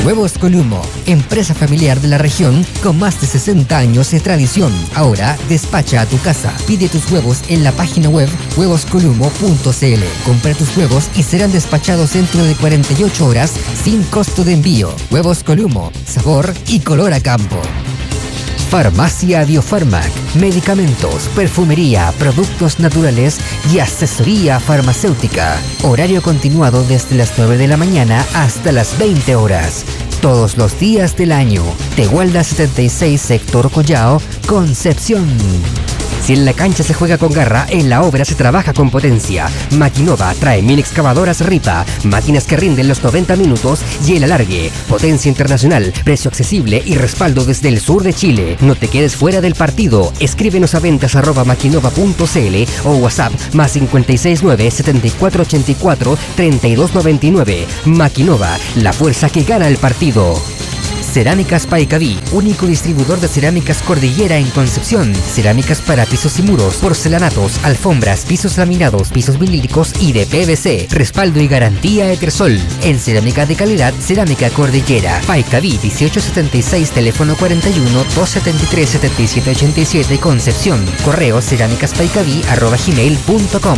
Huevos Columo, empresa familiar de la región con más de 60 años de tradición. Ahora despacha a tu casa. Pide tus huevos en la página web huevoscolumo.cl. Compra tus huevos y serán despachados dentro de 48 horas sin costo de envío. Huevos Columo, sabor y color a campo. Farmacia Biofarmac, medicamentos, perfumería, productos naturales y asesoría farmacéutica. Horario continuado desde las 9 de la mañana hasta las 20 horas. Todos los días del año. Tehualda 76, sector Collao, Concepción. Si en la cancha se juega con garra, en la obra se trabaja con potencia. Maquinova trae 1000 excavadoras Ripa, máquinas que rinden los 90 minutos y el alargue. Potencia internacional, precio accesible y respaldo desde el sur de Chile. No te quedes fuera del partido. Escríbenos a ventas@maquinova.cl o WhatsApp +569 7484 3299. Maquinova, la fuerza que gana el partido. Cerámicas Paicaví, único distribuidor de cerámicas Cordillera en Concepción. Cerámicas para pisos y muros, porcelanatos, alfombras, pisos laminados, pisos vinílicos y de PVC. Respaldo y garantía Etersol. En cerámica de calidad, Cerámica Cordillera. Paicaví 1876, teléfono 41 273 7787, Concepción. Correo cerámicaspaicaví@gmail.com.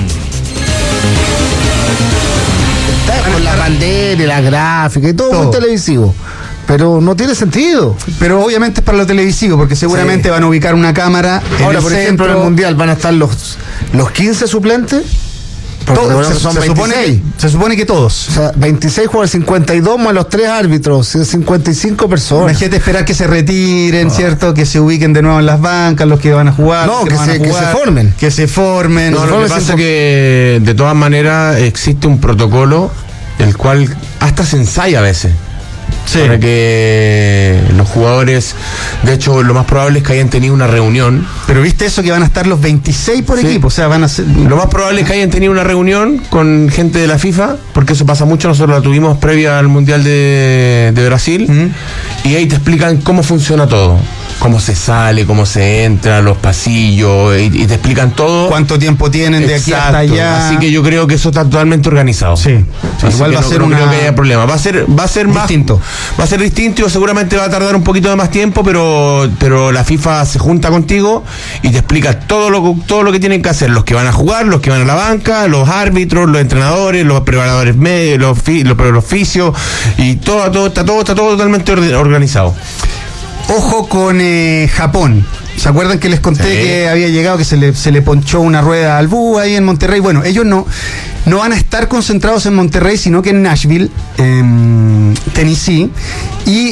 Con la bandera y la gráfica y todo muy televisivo. Pero no tiene sentido. Pero obviamente es para lo televisivo, porque seguramente van a ubicar una cámara. Ahora, por ejemplo, en el Mundial van a estar los 15 suplentes. Todos, son 26. Se supone que todos. O sea, 26 jugadores, 52 más los 3 árbitros, 55 personas. Imagínate esperar que se retiren, ¿cierto? Que se ubiquen de nuevo en las bancas, los que van a jugar. No, que se formen. Que se formen. No, lo que pasa es que de todas maneras existe un protocolo, el cual hasta se ensaya a veces. Sí. Para que los jugadores, de hecho, lo más probable es que hayan tenido una reunión. Pero viste eso, que van a estar los 26 por equipo, o sea, van a ser... Lo más probable es que hayan tenido una reunión con gente de la FIFA, porque eso pasa mucho. Nosotros la tuvimos previa al Mundial de Brasil, y ahí te explican cómo funciona todo. Cómo se sale, cómo se entra, los pasillos, y te explican todo. Cuánto tiempo tienen de aquí hasta allá. Así que yo creo que eso está totalmente organizado. Sí. Igual va a ser no creo que haya problema. Va a ser más distinto. Va a ser distinto y seguramente va a tardar un poquito de más tiempo, pero la FIFA se junta contigo y te explica todo lo que tienen que hacer, los que van a jugar, los que van a la banca, los árbitros, los entrenadores, los preparadores medios, los oficios, y todo está totalmente organizado. Ojo con Japón. ¿Se acuerdan que les conté que había llegado, que se le ponchó una rueda al bus ahí en Monterrey? Bueno, ellos no van a estar concentrados en Monterrey, sino que en Nashville, Tennessee, y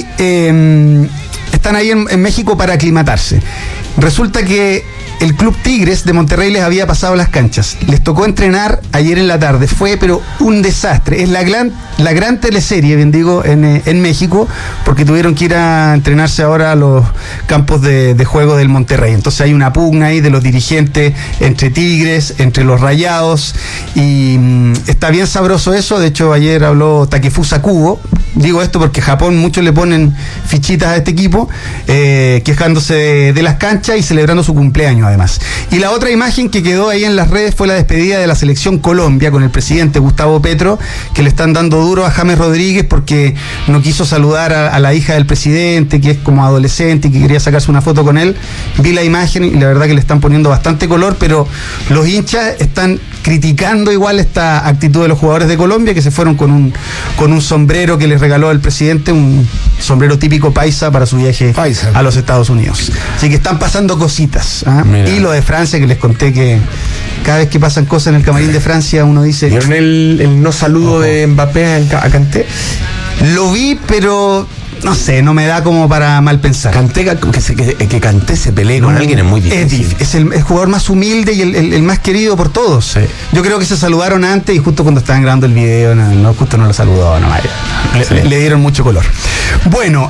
están ahí en México para aclimatarse. Resulta que el Club Tigres de Monterrey les había pasado las canchas. Les tocó entrenar ayer en la tarde. Fue, pero un desastre. Es la gran teleserie, bien digo, en México, porque tuvieron que ir a entrenarse ahora a los campos de juego del Monterrey. Entonces hay una pugna ahí de los dirigentes entre Tigres, entre los Rayados, y está bien sabroso eso. De hecho, ayer habló Takefusa Kubo. Digo esto porque Japón muchos le ponen fichitas a este equipo, quejándose de las canchas y celebrando su cumpleaños además. Y la otra imagen que quedó ahí en las redes fue la despedida de la selección Colombia con el presidente Gustavo Petro, que le están dando duro a James Rodríguez porque no quiso saludar a la hija del presidente, que es como adolescente y que quería sacarse una foto con él. Vi la imagen y la verdad que le están poniendo bastante color, pero los hinchas están criticando igual esta actitud de los jugadores de Colombia, que se fueron con un sombrero que les regaló el presidente, un sombrero típico paisa para su viaje a los Estados Unidos. Así que están pasando cositas, ¿eh? Y lo de Francia, que les conté que cada vez que pasan cosas en el camarín de Francia uno dice... ¿Vieron el no saludo de Mbappé a Kanté? Lo vi, pero... no sé, no me da como para mal pensar. Kanté, que Kanté se pelee con alguien es muy difícil. Es el jugador más humilde y el más querido por todos. Sí. Yo creo que se saludaron antes y justo cuando estaban grabando el video, justo no lo saludó. Le dieron mucho color. Bueno,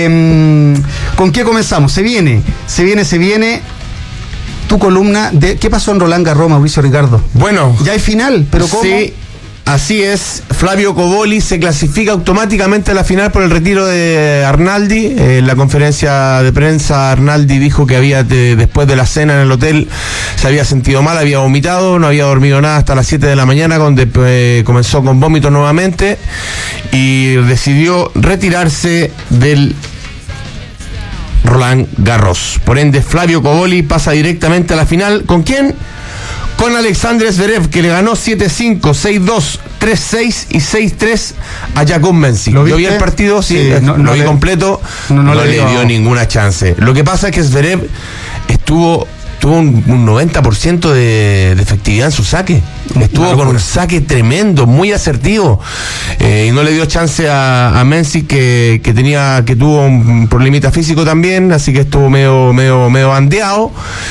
¿con qué comenzamos? Se viene tu columna de ¿qué pasó en Roland Garros, Mauricio Ricardo? Bueno. Ya hay final, pero ¿cómo? Sí. Así es, Flavio Coboli se clasifica automáticamente a la final por el retiro de Arnaldi. En la conferencia de prensa, Arnaldi dijo que después de la cena en el hotel se había sentido mal, había vomitado, no había dormido nada hasta las 7 de la mañana, donde comenzó con vómitos nuevamente y decidió retirarse del Roland Garros. Por ende, Flavio Coboli pasa directamente a la final. ¿Con quién? Con Alexander Zverev, que le ganó 7-5, 6-2, 3-6 y 6-3 a Jakub Mensik. ¿Lo vi el partido? Sí, lo vi completo. No le dio ninguna chance. Lo que pasa es que Zverev tuvo un 90% de efectividad en su saque. Estuvo con un saque tremendo, muy asertivo, y no le dio chance a Mensik, que tuvo un problemita físico también, así que estuvo medio bandeado.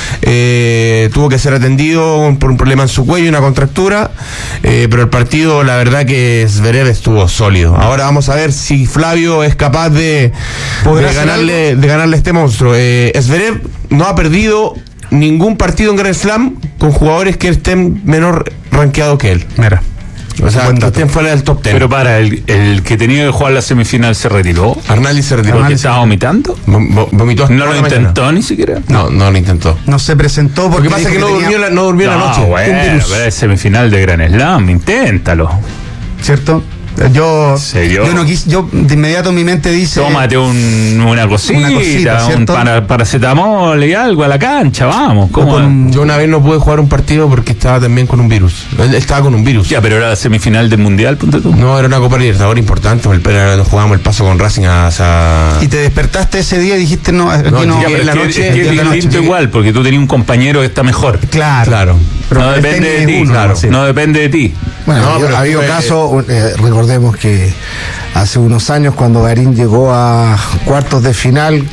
Tuvo que ser atendido por un problema en su cuello, una contractura, pero el partido, la verdad que Zverev estuvo sólido. Ahora vamos a ver si Flavio es capaz de ganarle a este monstruo. Zverev no ha perdido ningún partido en Grand Slam con jugadores que estén menor rankeados que él. Mira. O sea, que estén fuera del top 10. Pero el que tenía que jugar la semifinal se retiró. Arnaldi se retiró. ¿Porque estaba vomitando? Vomitó. ¿No lo intentó ni siquiera? No lo intentó. No se presentó porque pasa que no durmió la noche. Bueno, pero es semifinal de Grand Slam, inténtalo. ¿Cierto? Yo no quise, yo de inmediato mi mente dice: tómate una cosita, un paracetamol y algo a la cancha, vamos. Yo una vez no pude jugar un partido porque estaba también con un virus. Él estaba con un virus. Ya, pero era la semifinal del Mundial, ponte tú. No, era una Copa Libertadores importante. Nos jugábamos el paso con Racing y te despertaste ese día y dijiste: no, aquí no. Ya, pero es distinto igual, porque tú tenías un compañero que está mejor. Claro. Pero no depende de ti. No depende de ti. Bueno, ha habido casos, recordemos que hace unos años cuando Garín llegó a cuartos de final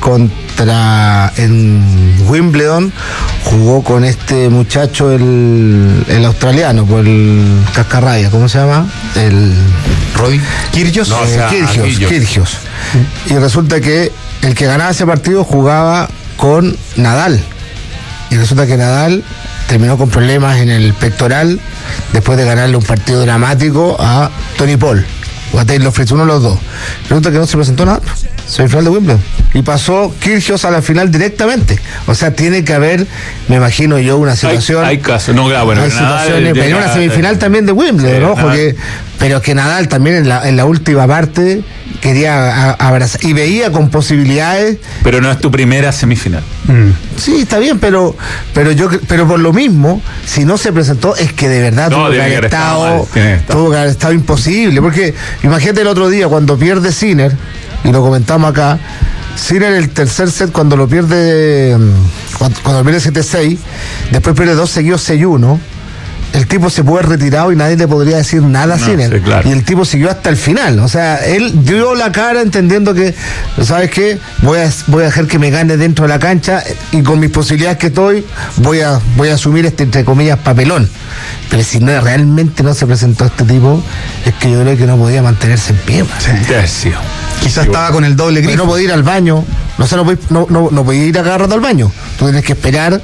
en Wimbledon, jugó con este muchacho, el australiano, por el cascarraya, ¿cómo se llama? El Roddy Kyrgios. No, Kyrgios. Y resulta que el que ganaba ese partido jugaba con Nadal. Y resulta que Nadal terminó con problemas en el pectoral después de ganarle un partido dramático a Tony Paul o a Taylor Fritz, uno de los dos. Resulta que no se presentó nada, semifinal de Wimbledon, y pasó Kyrgios a la final directamente. O sea, tiene que haber, me imagino yo, una situación. Hay casos, no, claro, bueno, hay situaciones, pero una semifinal también de Wimbledon, ojo, pero que Nadal también en la última parte quería abrazar y veía con posibilidades. Pero no es tu primera semifinal. Sí, está bien, pero por lo mismo, si no se presentó, es que de verdad tuvo que haber estado imposible. Porque imagínate el otro día cuando pierde Sinner, y lo comentamos acá, Sinner el tercer set cuando lo pierde, cuando pierde 7-6, después pierde 2 seguidos 6-1. El tipo se puede haber retirado y nadie le podría decir nada a Sinner. Sí, claro. Y el tipo siguió hasta el final. O sea, él dio la cara entendiendo que, ¿sabes qué? Voy a dejar que me gane dentro de la cancha y con mis posibilidades que estoy, voy a asumir este, entre comillas, papelón. Pero si no realmente no se presentó este tipo, es que yo creo que no podía mantenerse en pie. Sí. Quizás estaba con el doble grifo. No podía ir al baño. No podía ir a cada rato al baño. Tú tienes que esperar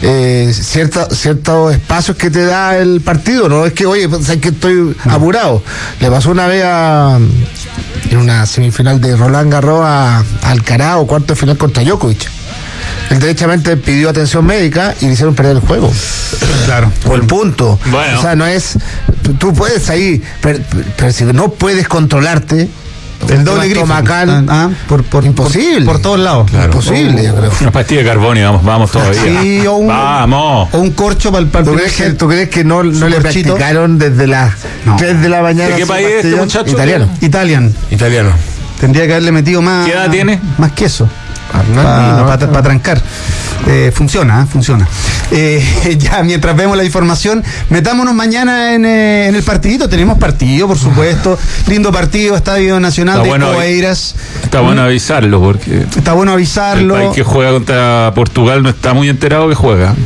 ciertos espacios que te da el partido. No es que, oye, sabes que estoy apurado. Le pasó una vez en una semifinal de Roland Garros a Alcaraz, o cuarto de final contra Djokovic. Él derechamente pidió atención médica y le hicieron perder el juego. Claro. O el punto. Bueno. O sea, no es. Tú puedes ahí, pero si no puedes controlarte. El doble grifo. Imposible. Por todos lados. Claro. Imposible, yo creo. Una pastilla de carbonio, vamos todavía. Sí, vamos. O un corcho para el ¿Tú crees que no le practicaron desde las 3 de la mañana? ¿De qué país es este muchacho? Italiano. Tendría que haberle metido más. ¿Qué edad tiene? Más queso. Para trancar. Funciona. Ya, mientras vemos la información, metámonos mañana en el partidito. Tenemos partido, por supuesto. Lindo partido, Estadio Nacional de Coeiras. Está bueno avisarlo, porque está bueno avisarlo. El país que juega contra Portugal no está muy enterado que juega.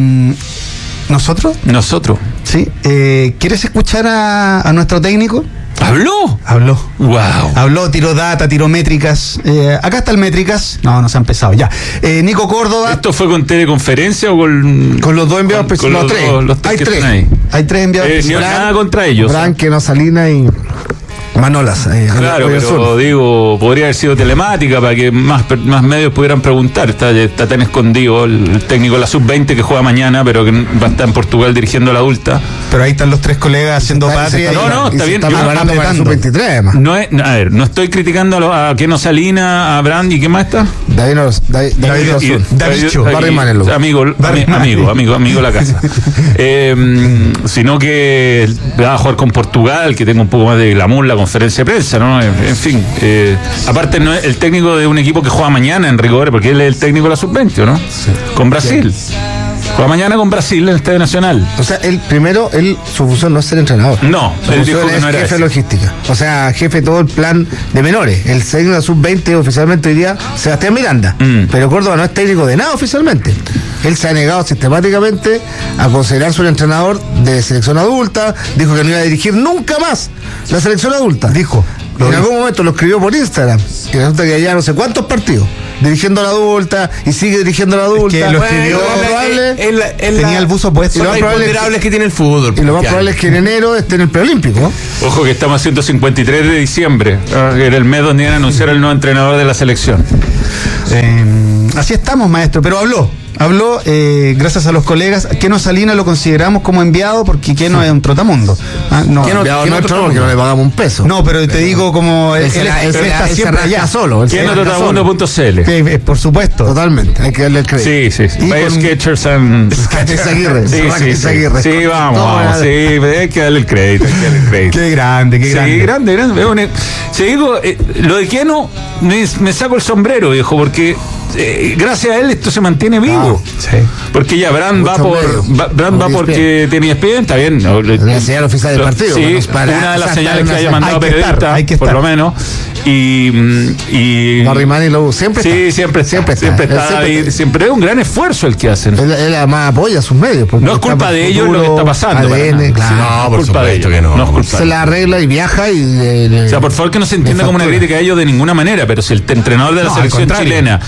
¿Nosotros? Nosotros. Sí. ¿Quieres escuchar a nuestro técnico? Habló. Wow. Habló, tiró data, tiró métricas. Acá está el métricas. No se ha empezado ya. Nico Córdoba. ¿Esto fue con teleconferencia o con los dos enviados especiales? Los tres. Hay tres enviados especiales. Nada contra ellos. Branque, Salina y Manolas. Claro, pero digo, podría haber sido telemática para que más medios pudieran preguntar. Está tan escondido el técnico de la sub-20 que juega mañana, pero que va a estar en Portugal dirigiendo a la adulta. Pero ahí están los tres colegas haciendo patria. No, está bien. Está preparando para la sub-23 además. No estoy criticando a Keno Salina, a Brand y ¿qué más está? David amigo de la casa. Sino que va a jugar con Portugal, que tenga un poco más de glamour la conferencia de prensa, ¿no? En fin, aparte no es el técnico de un equipo que juega mañana en rigor, porque él es el técnico de la sub-20, ¿no? Sí. Con Brasil. Sí. Juega mañana con Brasil en el Estadio Nacional. O sea, su función no es ser entrenador. No, él dijo que no era jefe de logística. O sea, jefe de todo el plan de menores. El técnico de la sub-20 oficialmente hoy día, Sebastián Miranda. Pero Córdoba no es técnico de nada oficialmente. Él se ha negado sistemáticamente a considerarse un entrenador de selección adulta. Dijo que no iba a dirigir nunca más la selección adulta. En algún momento lo escribió por Instagram. Y resulta que ya no sé cuántos partidos dirigiendo a la adulta y sigue dirigiendo a la adulta. Es que lo escribió, tenía el buzo puesto. Y lo más probable es que tiene el fútbol. Y lo más probable es que en enero esté en el preolímpico, ¿no? Ojo que estamos a 153 de diciembre, que era el mes donde iban a anunciar el nuevo entrenador de la selección. Así estamos, maestro, pero habló, gracias a los colegas. Keno Salina lo consideramos como enviado porque Keno es un trotamundo. Keno no entró porque no le pagamos un peso. No, pero te digo como él está siempre allá solo. Keno Trotamundo.cl. Por supuesto. Totalmente, hay que darle el crédito. Sí. Vaya Sketchers and Aguirre. Sí, vamos. Sí, hay que darle el crédito. Qué grande. Sí, grande. Digo, lo de Keno me saco el sombrero, viejo, porque gracias a él esto se mantiene vivo. Sí. Porque ya Brand va porque tiene expediente, está bien. La señal oficial del partido. Sí, una de las señales que haya mandado periodista, por lo menos. Y Barrimani lo siempre está. Siempre es un gran esfuerzo el que hacen. Él además apoya a sus medios. No es culpa de ellos lo que está pasando. No, por culpa de ellos. No es culpa. Se la arregla y viaja y o sea, por favor que no se entienda como una crítica a ellos de ninguna manera, pero si el entrenador de la selección chilena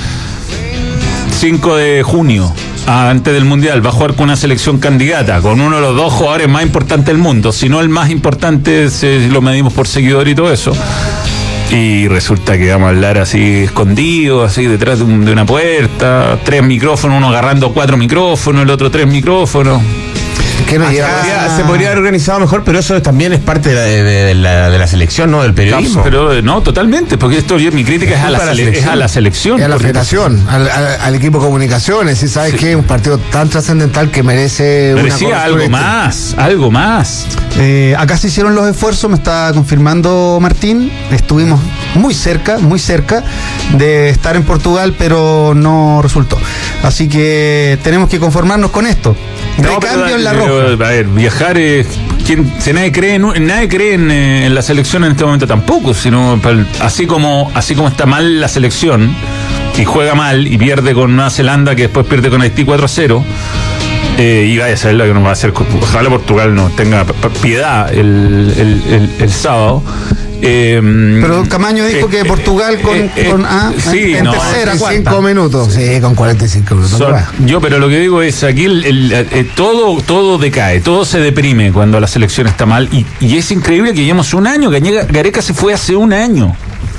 5 de junio antes del Mundial va a jugar con una selección candidata, con uno de los dos jugadores más importantes del mundo, si no el más importante, lo medimos por seguidor y todo eso, y resulta que vamos a hablar así escondido, así detrás de una puerta, 3 micrófonos, uno agarrando 4 micrófonos, el otro 3 micrófonos. Se podría haber organizado mejor, pero eso también es parte de la selección, ¿no? Del periodismo. Pero no, totalmente, porque mi crítica es a la selección. Es a la federación, al equipo de comunicaciones, si sabes que es un partido tan trascendental que merecía algo más. Acá se hicieron los esfuerzos, me está confirmando Martín, estuvimos muy cerca de estar en Portugal, pero no resultó. Así que tenemos que conformarnos con esto. Recambio en la roja. A ver, viajar si nadie cree en la selección en este momento tampoco, sino así como está mal la selección y juega mal y pierde con Nueva Zelanda, que después pierde con Haití 4-0. Y vaya a saber lo que nos va a hacer. Ojalá Portugal nos tenga piedad el sábado. Pero Camaño dijo que Portugal en tercera, 45 minutos. Sí, con 45 minutos. Pero lo que digo es, aquí todo decae, todo se deprime cuando la selección está mal. Y es increíble que llevamos un año. Gareca se fue hace un año.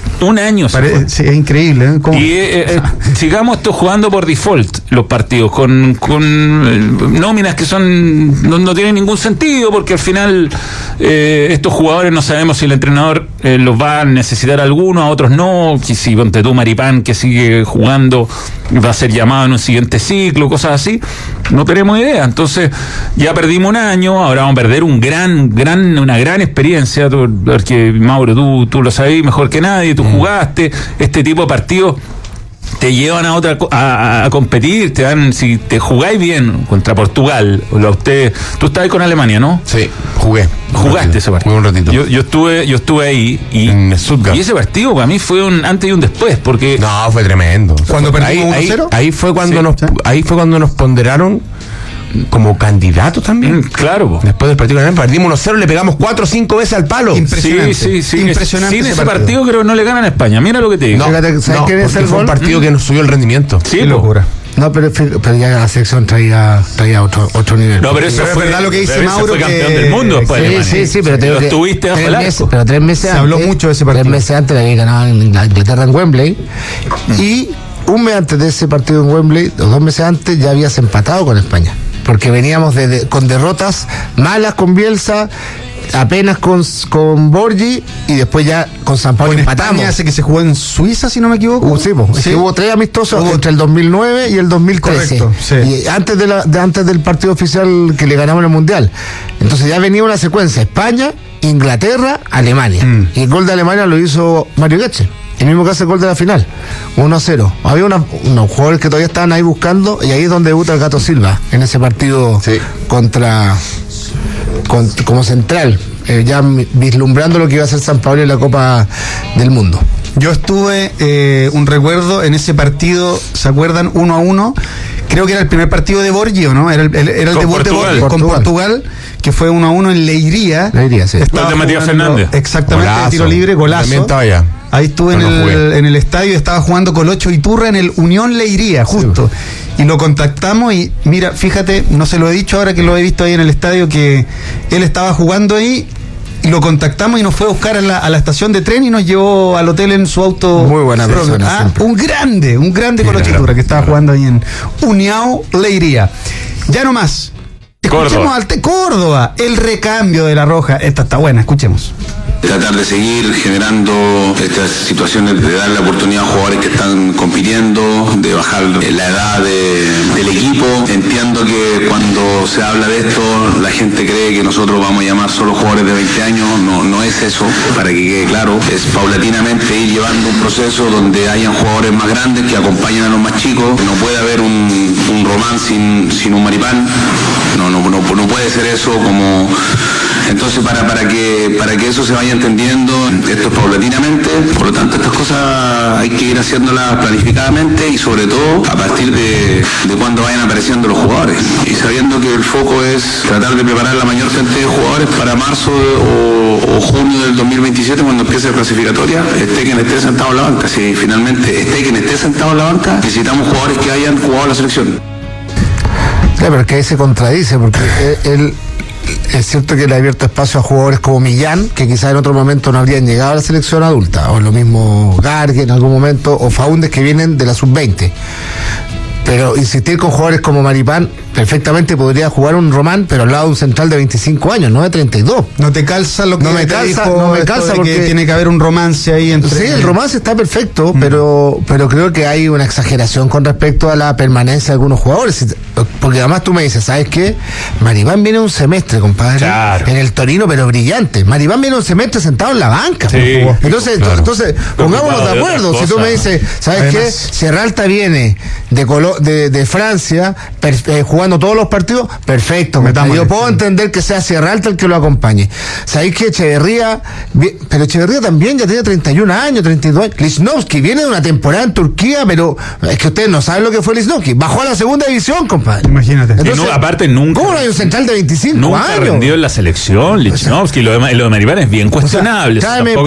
Sí, es increíble, ¿eh? ¿Cómo? Y sigamos esto jugando por default los partidos con nóminas que no tienen ningún sentido, porque al final estos jugadores no sabemos si el entrenador los va a necesitar a algunos, a otros no, que si ponte tú Maripán, que sigue jugando, va a ser llamado en un siguiente ciclo, cosas así, no tenemos idea. Entonces ya perdimos un año, ahora vamos a perder una gran experiencia, porque Mauro, tú lo sabés mejor que nadie, tú jugaste este tipo de partidos, te llevan a competir, si te jugáis bien contra Portugal, tú estabas ahí con Alemania, ¿no? Sí, jugaste ese partido. Jugué un ratito. Yo estuve ahí en Stuttgart. Y ese partido para mí fue un antes y un después, porque no, fue tremendo. Cuando perdimos 1-0. Ahí fue cuando nos ponderaron como candidato también. Claro. Después del partido de perdimos 1-0, le pegamos 4 o 5 veces al palo. Impresionante. Sí. Impresionante. Sin ese partido creo que no le ganan a España. Mira lo que te digo. ¿Sabes qué es el fue gol? un partido que nos subió el rendimiento. Sí, qué locura. No, pero ya la selección traía otro nivel. No, pero eso fue verdad lo que dice Mauro, fue campeón del mundo después de Alemania. Sí, pero lo estuviste bajo el arco. Pero 3 meses se antes. habló mucho de ese partido. 3 meses antes le había ganado a Inglaterra en Wembley. Y un mes antes de ese partido en Wembley, o 2 meses antes, ya habías empatado con España. Porque veníamos con derrotas malas con Bielsa, apenas con Borgi, y después ya con San Paulo empatamos. España hace que se jugó en Suiza, si no me equivoco. Hubo 3 amistosos entre el 2009 y el 2013. Correcto, sí. Y antes del partido oficial que le ganamos el Mundial. Entonces ya venía una secuencia: España, Inglaterra, Alemania. Y el gol de Alemania lo hizo Mario Götze, el mismo que hace el gol de la final, 1-0. Había unos jugadores que todavía estaban ahí buscando, y ahí es donde debuta el Gato Silva, en ese partido como central, ya vislumbrando lo que iba a hacer San Pablo en la Copa del Mundo. Yo estuve, un recuerdo en ese partido, ¿se acuerdan? 1-1. Creo que era el primer partido de Borgi, ¿o no? Era el debut de Borgi con Portugal, que fue 1-1 en Leiría. Sí. Gol de Matías Fernández. Exactamente, Golazo. de tiro libre, golazo. También estaba allá. Ahí estuve en el estadio, estaba jugando Colocho Iturra en el Unión Leiría, justo. Y lo contactamos y mira, fíjate, no se lo he dicho ahora que lo he visto ahí en el estadio, que él estaba jugando ahí. Y lo contactamos y nos fue a buscar a la estación de tren y nos llevó al hotel en su auto. Muy buena persona. Un grande Colocho Iturra que estaba jugando ahí en União Leiría. Ya no más. Escuchemos Córdoba, el recambio de La Roja. Esta está buena, escuchemos. Tratar de seguir generando estas situaciones, de dar la oportunidad a jugadores que están compitiendo, de bajar la edad del equipo. Entiendo que cuando se habla de esto, la gente cree que nosotros vamos a llamar solo jugadores de 20 años. No es eso, para que quede claro. Es paulatinamente ir llevando un proceso donde hayan jugadores más grandes que acompañen a los más chicos. No puede haber un Román sin un Maripán. No puede ser eso como... Entonces, para que eso se vaya entendiendo, esto es paulatinamente, por lo tanto estas cosas hay que ir haciéndolas planificadamente y sobre todo a partir de cuando vayan apareciendo los jugadores. Y sabiendo que el foco es tratar de preparar la mayor cantidad de jugadores para marzo o junio del 2027, cuando empiece la clasificatoria, esté quien esté sentado en la banca. Si finalmente esté quien esté sentado en la banca, necesitamos jugadores que hayan jugado la selección. Claro, pero que ahí se contradice, porque él... Es cierto que le ha abierto espacio a jugadores como Millán, que quizás en otro momento no habrían llegado a la selección adulta, o lo mismo Gargue en algún momento, o Faúndez, que vienen de la sub-20. Pero insistir con jugadores como Maripán, perfectamente podría jugar un Román, pero al lado de un central de 25 años, no de 32. No te calza lo que no me calza porque tiene que haber un romance ahí entre... Sí, el romance está perfecto, pero creo que hay una exageración con respecto a la permanencia de algunos jugadores. Porque además tú me dices, ¿sabes qué? Maripán viene un semestre, compadre, claro, en el Torino, pero brillante. Maripán viene un semestre sentado en la banca. Sí, entonces pongámonos de acuerdo. Si tú me dices, ¿sabes además qué? Serralta viene de Francia, jugando todos los partidos, perfecto. Yo puedo entender que sea Serralta el que lo acompañe. ¿Sabéis que Echeverría? Pero Echeverría también ya tiene 31 años, 32 años. Lichnowsky viene de una temporada en Turquía, pero es que ustedes no saben lo que fue Lichnowsky. Bajó a la segunda división, compadre. Imagínate. Entonces, aparte nunca. ¿Cómo no hay un central de 25 nunca años? Nunca rendió en la selección, Lichnowsky. Lo de Maripán es bien cuestionable.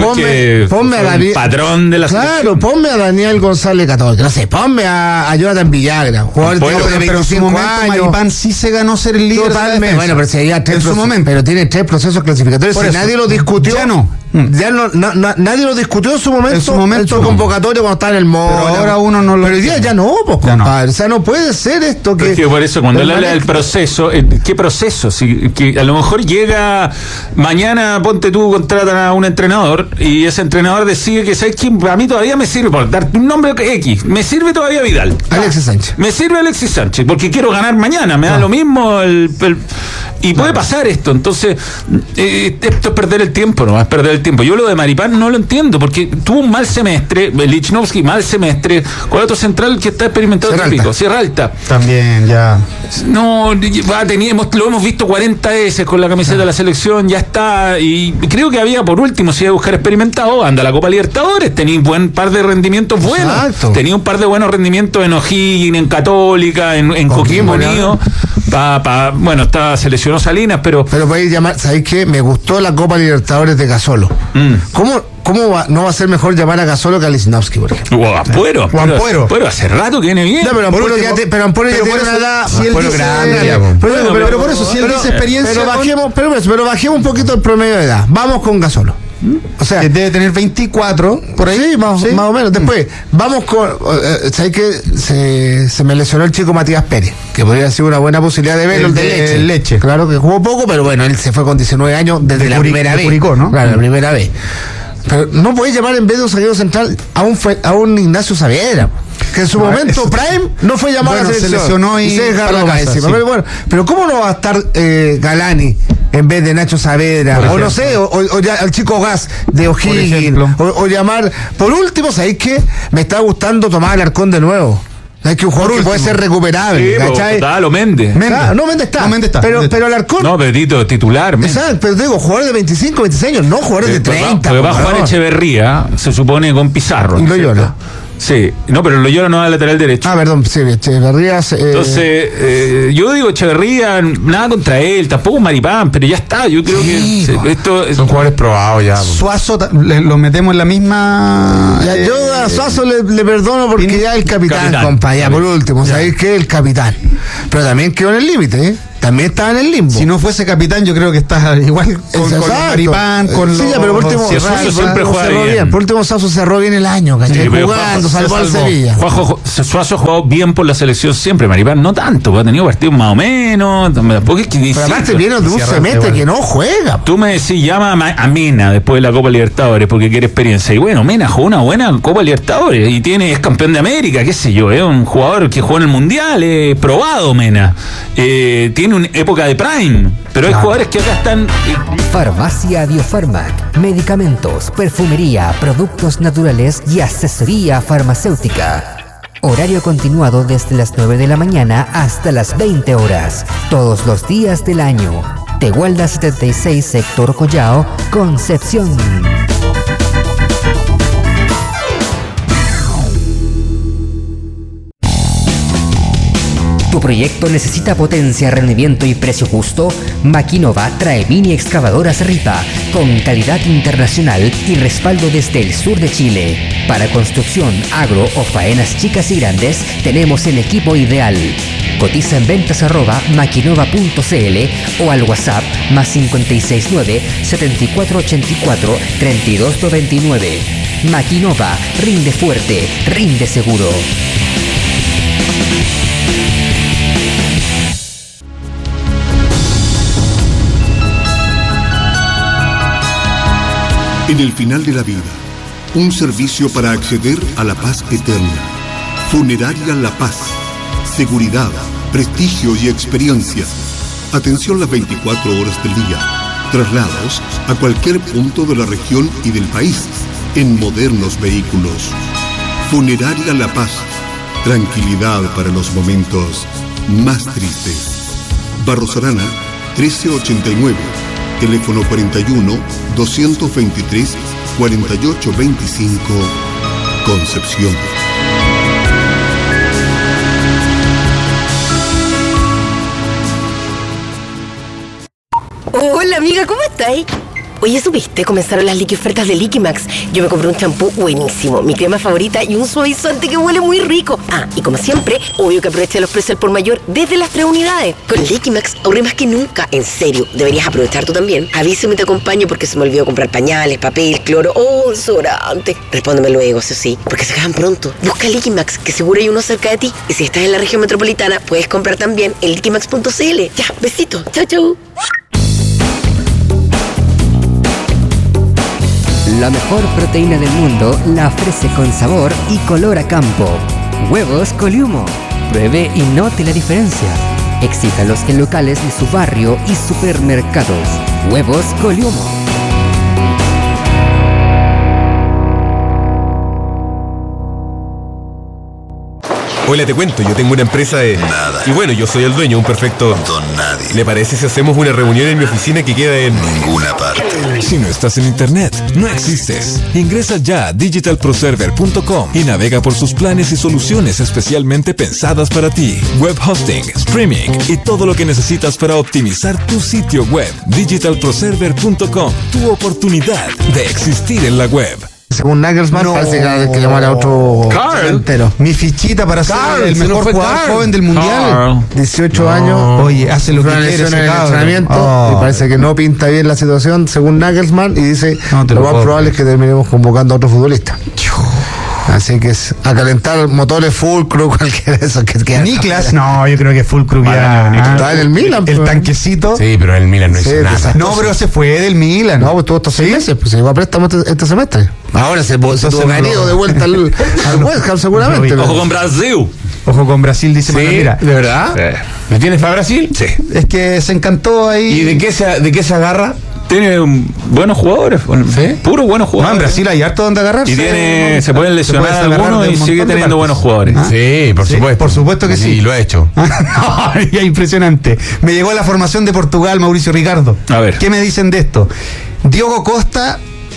Ponme a Daniel, patrón de la selección. Claro, ponme a Daniel González Católica. No sé, ponme a Jonathan Villagra. Jugador de 25 años. Maripán sí se ganó ser el líder. Totalmente. Bueno, pero si había en su momento. Pero tiene 3 procesos clasificatorios. Si nadie lo discutió. Ya no. Nadie lo discutió en su momento en su convocatoria cuando estaba en el modo. Pero ahora uno no lo. Pero hoy día ya no, pues, compadre. O sea, no puede ser esto que. Por eso, cuando él habla del proceso, ¿qué proceso? Que a lo mejor llega mañana, ponte tú, contratan a un entrenador y ese entrenador decide que, ¿sabes quién? A mí todavía me sirve, por darte un nombre X, me sirve todavía Vidal. Alexis Sánchez. Me sirve Alexis Sánchez, porque quiero ganar mañana, me da lo mismo y puede pasar esto. Entonces, esto es perder el tiempo, no es perder el tiempo. Yo lo de Maripán no lo entiendo, porque tuvo un mal semestre, Lichnowsky mal semestre, con otro central que está experimentado típico, Serralta. También, ya. No, lo hemos visto 40 veces con la camiseta de la selección, ya está. Y creo que había, por último, si iba a buscar experimentado, anda a la Copa Libertadores, tenía un buen par de rendimientos buenos. Tenía un par de buenos rendimientos en O'Higgins, en Católica, en Coquimbo Unido. se lesionó Salinas, pero podéis llamar, ¿sabéis qué? Me gustó la Copa Libertadores de Gasolo. ¿Cómo no va a ser mejor llamar a Gasolo que a Lichnowsky, por ejemplo? O Ampuero. Pero hace rato que viene bien. No, pero Ampuero ya tiene una edad. Pero por eso, si él dice experiencia. Pero bajemos un poquito el promedio de edad. Vamos con Gasolo. O sea, debe tener 24 por ahí. Sí, más o menos. Después, vamos con. ¿Sabes qué? Se me lesionó el chico Matías Pérez, que podría ser una buena posibilidad de verlo. De Leche. Claro que jugó poco, pero bueno, él se fue con 19 años desde la primera vez. Curicó, ¿no? Claro, la primera vez. Pero no podéis llamar en vez de un zaguero central a un Ignacio Saavedra, que en su momento prime no fue llamado a la selección. Se lesionó y se desgarró encima. Sí. Pero ¿cómo no va a estar Galani en vez de Nacho Saavedra? O no sé, o ya al chico Gas de O'Higgins, o llamar. Por último, ¿sabéis qué? Me está gustando Tomás Alarcón de nuevo. Es que un jugador que puede ser recuperable, ¿cachai? Total, o Méndez. Méndez está. Pero Alarcón. No, pero titular. Exacto, pero te digo, jugadores de 25, 26 años, no jugadores de 30. Porque va a jugar Echeverría, se supone, con Pizarro. Y Loyola. Sí, no, pero Loyola no va al lateral derecho. Perdón, sí, Echeverría. Entonces, yo digo Echeverría, nada contra él, tampoco Maripán, pero ya está. Yo creo que esto son jugadores probados ya. Suazo lo metemos en la misma. Yo a Suazo le perdono porque ya el capitán, compa, ya por último, ¿sabéis qué? El capitán. Pero también quedó en el límite, ¿eh? También estaba en el limbo. Si no fuese capitán, yo creo que estás igual con Maripán, con sí, pero por último, Suazo siempre juega bien. Por último, Suazo cerró bien el año, ¿cachai? Jugando, salvó al Sevilla. Suazo ha jugado bien por la selección siempre, Maripán no tanto, porque ha tenido partidos más o menos. Tampoco es que pero además te viene de un semestre que no juega. Tú me decís, llama a Mena después de la Copa Libertadores porque quiere experiencia. Y bueno, Mena jugó una buena Copa Libertadores y es campeón de América, qué sé yo, es un jugador que jugó en el Mundial, probado Mena. Tiene una época de prime, pero hay jugadores que acá están. Farmacia Biofarmac, medicamentos, perfumería, productos naturales y asesoría farmacéutica. Horario continuado desde las 9 de la mañana hasta las 20 horas, todos los días del año. Tehuelda 76, sector Collao, Concepción. ¿Tu proyecto necesita potencia, rendimiento y precio justo? Maquinova trae mini excavadoras Ripa con calidad internacional y respaldo desde el sur de Chile. Para construcción, agro o faenas chicas y grandes, tenemos el equipo ideal. Cotiza en ventas@maquinova.cl o al WhatsApp +569 7484 3299. Maquinova, rinde fuerte, rinde seguro. En el final de la vida, un servicio para acceder a la paz eterna. Funeraria La Paz. Seguridad, prestigio y experiencia. Atención las 24 horas del día. Traslados a cualquier punto de la región y del país en modernos vehículos. Funeraria La Paz. Tranquilidad para los momentos más tristes. Barros Arana, 1389. Teléfono 41-223-4825, Concepción. Hola amiga, ¿cómo estáis? Oye, ¿supiste? Comenzaron las ofertas de Liquimax. Yo me compré un champú buenísimo, mi crema favorita y un suavizante que huele muy rico. Y como siempre, obvio que aproveché los precios al por mayor desde las 3 unidades. Con Liquimax ahorré más que nunca. En serio, deberías aprovechar tú también. Avísame y te acompaño porque se me olvidó comprar pañales, papel, cloro o desodorante. Respóndeme luego, eso sí, porque se acaban pronto. Busca Liquimax, que seguro hay uno cerca de ti. Y si estás en la región metropolitana, puedes comprar también en liquimax.cl. Ya, besito. Chau, chau. La mejor proteína del mundo la ofrece con sabor y color a campo. Huevos Coliumo. Pruebe y note la diferencia. Exítalos en locales de su barrio y supermercados. Huevos Coliumo. Hola, te cuento, yo tengo una empresa de... Nada. Y bueno, yo soy el dueño, un perfecto... Don Nadie. ¿Le parece si hacemos una reunión en mi oficina que queda en... Ninguna parte. Si no estás en internet, no existes. Ingresa ya a digitalproserver.com y navega por sus planes y soluciones especialmente pensadas para ti. Web hosting, streaming y todo lo que necesitas para optimizar tu sitio web. Digitalproserver.com, tu oportunidad de existir en la web. Según Nagelsmann, parece que hay que llamar a otro entero. Mi fichita para ser el mejor jugador joven del mundial. 18 años. Oye, hace lo que quiere ese en el entrenamiento y parece que no pinta bien la situación, según Nagelsmann, y dice lo más probable es que terminemos convocando a otro futbolista. Así que es a calentar motores Fulcrum, cualquiera de esos que quedan. Niklas, no, yo creo que Fulcrum ya está en el Milan. El tanquecito. Sí, pero el Milan no hizo nada. No, pero se fue del Milan. No, pues tuvo estos 6 meses, pues se llegó a préstamo este semestre. Ahora se tuvo ganido de vuelta al West Ham seguramente. Ojo con Brasil. Ojo con Brasil, dice Manuel. Mira, ¿de verdad? ¿Me tienes para Brasil? Sí. Es que se encantó ahí. ¿Y de qué se agarra? Tiene buenos jugadores, ¿sí? Puros buenos jugadores. No, en Brasil hay harto donde agarrarse. Y se pueden lesionar algunos y sigue teniendo buenos jugadores. Sí, por supuesto. Por supuesto que sí. Y lo ha hecho. Ya, impresionante. Me llegó la formación de Portugal, Mauricio Ricardo. A ver. ¿Qué me dicen de esto? Diogo Costa,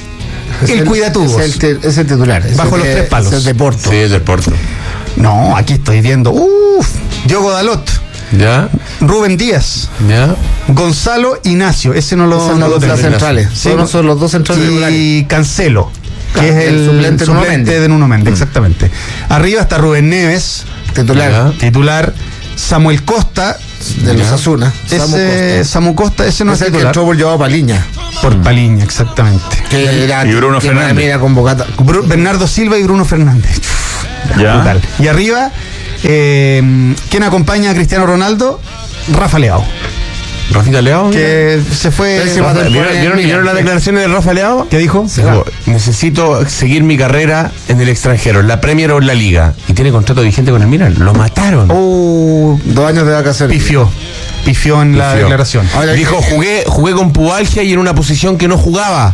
el cuidatubos. Es el titular. Bajo los 3 palos. Es el de Porto. Sí, es del Porto. No, aquí estoy viendo. Diogo Dalot. Ya. Rubén Díaz. Ya. Gonzalo Ignacio. Ese no lo son los dos centrales. Sí, son los dos centrales. Y Cancelo, que es el suplente de Nuno Méndez. Exactamente. Arriba está Rubén Neves. Titular. Samuel Costa. De los Osasuna. Samu Costa, ese no es el titular. que entró por Joao Paliña. Por Paliña, exactamente. Y Bruno Fernández. Bernardo Silva y Bruno Fernández. Brutal. Y arriba, ¿quién acompaña a Cristiano Ronaldo? Rafa Leao. Rafita Leao, que se fue. ¿Vieron las declaraciones de Rafa Leao? ¿Qué dijo? Dijo, necesito seguir mi carrera en el extranjero, en la Premier o en la Liga. Y tiene contrato vigente con el Milan. Lo mataron. 2 años de vacaciones. Pifió en la declaración. Ahora, dijo, jugué con pubalgia y en una posición que no jugaba.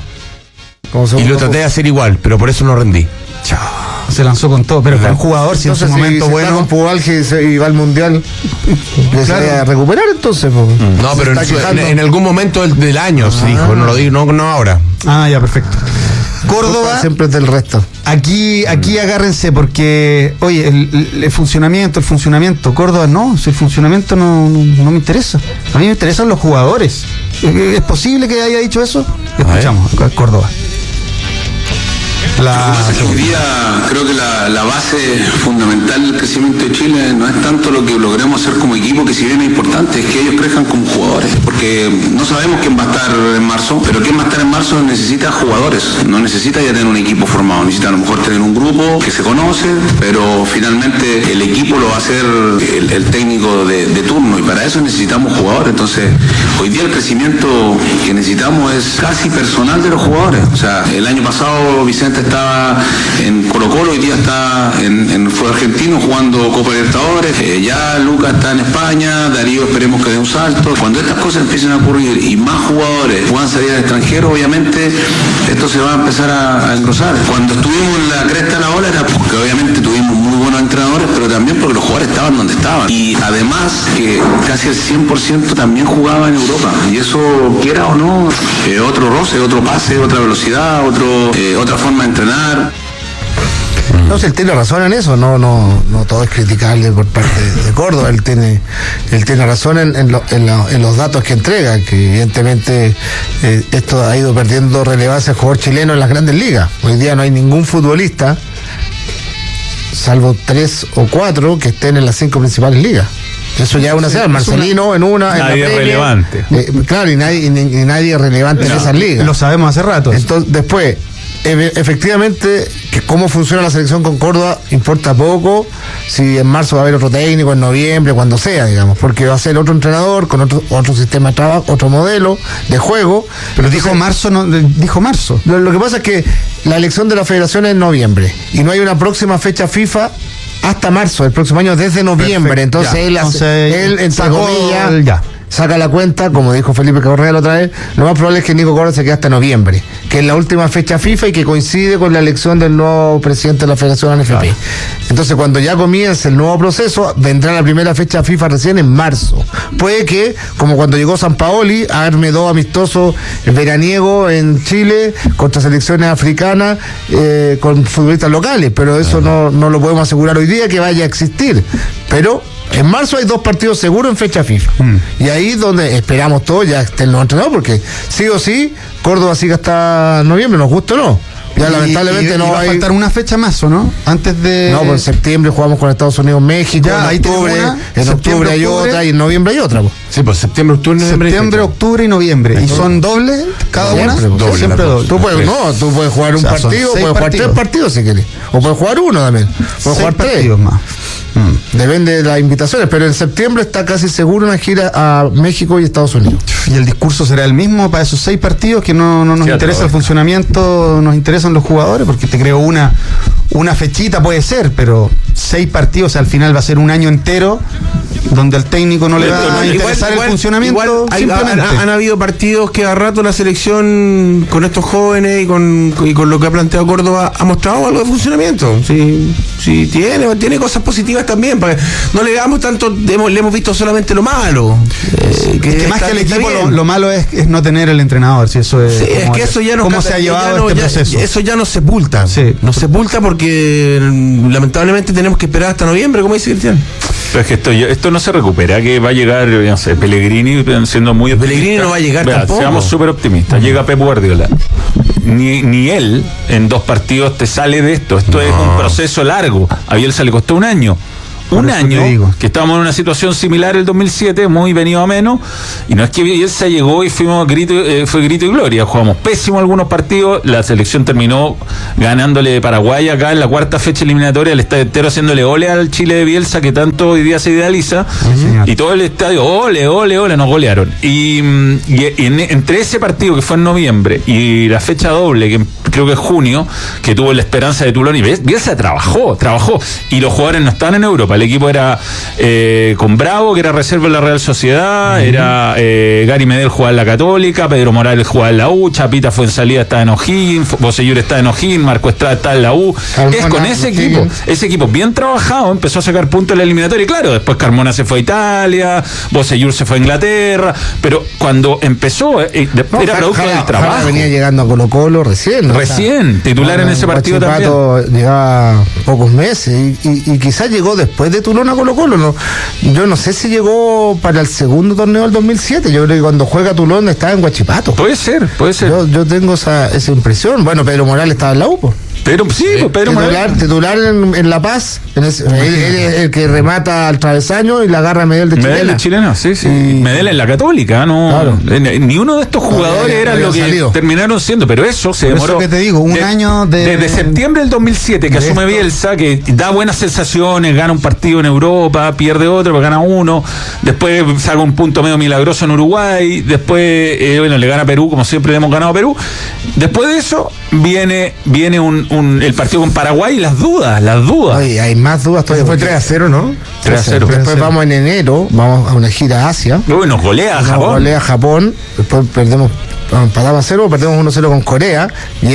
Y lo traté de hacer igual, pero por eso no rendí. Chao. Se lanzó con todo, pero fue un jugador, si en su momento bueno. Está con pubalgia y va al mundial, se va a recuperar entonces. No, pero en algún momento del año se dijo, no lo digo, no ahora. Ya, perfecto. Córdoba. Siempre es del resto. Aquí agárrense porque, oye, el funcionamiento. Córdoba no, si el funcionamiento no me interesa. A mí me interesan los jugadores. ¿Es posible que haya dicho eso? Escuchamos, Córdoba. Hoy día creo que la base fundamental del crecimiento de Chile no es tanto lo que logremos hacer como equipo, que si bien es importante, es que ellos crezcan como jugadores, porque no sabemos quién va a estar en marzo, pero quién va a estar en marzo necesita jugadores, no necesita ya tener un equipo formado, necesita a lo mejor tener un grupo que se conoce, pero finalmente el equipo lo va a hacer el técnico de turno, y para eso necesitamos jugadores. Entonces hoy día el crecimiento que necesitamos es casi personal de los jugadores. O sea, el año pasado Vicente estaba en Colo-Colo, hoy día está en fútbol argentino jugando Copa Libertadores, ya Lucas está en España, Darío esperemos que dé un salto. Cuando estas cosas empiecen a ocurrir y más jugadores puedan salir al extranjero, obviamente esto se va a empezar a engrosar. Cuando estuvimos en la cresta de la ola era porque obviamente tuvimos muy buenos entrenadores, pero también porque los jugadores estaban donde estaban, y además que casi el 100% también jugaba en Europa, y eso, quiera o no, otro roce, otro pase, otra velocidad, otra forma de entrenar. No sé, él tiene razón en eso, no todo es criticable por parte de Córdoba, él tiene razón en los datos que entrega, que evidentemente esto ha ido perdiendo relevancia al jugador chileno en las grandes ligas. Hoy día no hay ningún futbolista, salvo 3 o 4, que estén en las 5 principales ligas. Eso ya es una señal. Marcelino en una, nadie es relevante. Claro, y nadie es relevante en esas ligas. Lo sabemos hace rato. Entonces, después, efectivamente, que cómo funciona la selección con Córdoba importa poco, si en marzo va a haber otro técnico, en noviembre, cuando sea, digamos, porque va a ser otro entrenador con otro sistema de trabajo, otro modelo de juego. Pero dijo marzo. Lo que pasa es que la elección de la federación es en noviembre y no hay una próxima fecha FIFA hasta marzo del próximo año, desde noviembre. Entonces él entre comillas, saca la cuenta, como dijo Felipe Correa la otra vez, lo más probable es que Nico Córdoba se quede hasta noviembre, que es la última fecha FIFA y que coincide con la elección del nuevo presidente de la Federación ANFP. Claro. Entonces, cuando ya comience el nuevo proceso, vendrá la primera fecha FIFA recién en marzo. Puede que, como cuando llegó Sampaoli, arme 2 amistosos veraniegos en Chile contra selecciones africanas con futbolistas locales, pero eso no lo podemos asegurar hoy día que vaya a existir. Pero en marzo hay 2 partidos seguros en fecha FIFA. Y ahí es donde esperamos todos ya esté el nuevo entrenador, porque sí o sí, Córdoba sigue hasta noviembre, nos gusta o no. Ya lamentablemente no va a faltar una fecha más, ¿o no? Antes de... No, pues en septiembre jugamos con Estados Unidos, México, ya, en octubre hay otra y en noviembre hay otra. Pues. Sí, pues septiembre, octubre y noviembre. ¿Y son dobles cada una? Siempre doble. Tú puedes jugar un partido, puedes jugar 3 partidos si quieres. O puedes jugar uno también. Puedes jugar 3 partidos más. Depende de las invitaciones, pero en septiembre está casi seguro una gira a México y Estados Unidos. ¿Y el discurso será el mismo para esos 6 partidos que no nos interesa el funcionamiento, nos interesan los jugadores? Porque te creo una fechita puede ser, pero 6 partidos, al final va a ser un año entero donde al técnico no le va a interesar el funcionamiento. Han habido partidos que a rato la selección con estos jóvenes y con lo que ha planteado Córdoba ha mostrado algo de funcionamiento. Sí, tiene cosas positivas también, para que no le veamos tanto, le hemos visto solamente lo malo. Que más que el equipo lo malo es no tener el entrenador. Si eso es, es que eso ya no cómo se ha llevado este proceso. Eso ya nos sepulta. Sí. Nos sepulta porque lamentablemente tenemos que esperar hasta noviembre, como dice Cristian. Pero es que esto no se recupera, que va a llegar, no sé, Pellegrini siendo muy optimista. Pellegrini no va a llegar tampoco. Seamos súper optimistas. Llega Pep Guardiola. Ni él en 2 partidos te sale de esto. Esto es un proceso largo. A Bielsa le costó un año. Un año, que estábamos en una situación similar el 2007, muy venido a menos, y no es que Bielsa llegó y fue grito y gloria, jugamos pésimo algunos partidos, la selección terminó ganándole de Paraguay acá en la 4ª fecha eliminatoria, el estadio entero haciéndole ole al Chile de Bielsa, que tanto hoy día se idealiza, y todo el estadio, ole, nos golearon. Y entre ese partido que fue en noviembre y la fecha doble, que creo que es junio, que tuvo la esperanza de Tulón, y Bielsa trabajó, y los jugadores no estaban en Europa. El equipo era con Bravo, que era reserva en la Real Sociedad, era Gary Medel jugaba en la Católica, Pedro Morales jugaba en la U, Chapita Fuenzalida estaba en O'Higgins, Bocellur está en O'Higgins, Marco Estrada está en la U. Es con ese equipo bien trabajado, empezó a sacar puntos en la eliminatoria, y claro, después Carmona se fue a Italia, Bocellur se fue a Inglaterra, pero cuando empezó era producto del trabajo. Venía llegando a Colo-Colo recién, titular en ese partido también. Llegaba pocos meses y quizás llegó después de Tulón a Colo-Colo. No, yo no sé si llegó para el segundo torneo del 2007. Yo creo que cuando juega Tulón estaba en Huachipato. Puede ser. Yo tengo esa impresión. Bueno, Pedro Morales estaba en la U. Pero sí, Pedro Morales. Titular en La Paz, él es el que remata al travesaño y la agarra a Medel de Chilena. Sí. Medel en la Católica, ¿no? Claro. Ni uno de estos jugadores era lo que terminaron siendo, pero eso se demoró. Eso que te digo, un año desde septiembre del 2007 que asume Bielsa, que da buenas sensaciones, gana un partido en Europa, pierde otro, pero gana uno, después saca un punto medio milagroso en Uruguay, después le gana a Perú, como siempre le hemos ganado a Perú. Después de eso viene el partido con Paraguay y las dudas. Oye, hay más dudas todavía. Fue 3-0, ¿no? 3-0. Después vamos en enero, vamos a una gira a Asia. Nos golea a Japón. Golea a Japón, después empatamos a 0, perdemos 1-0 con Corea, y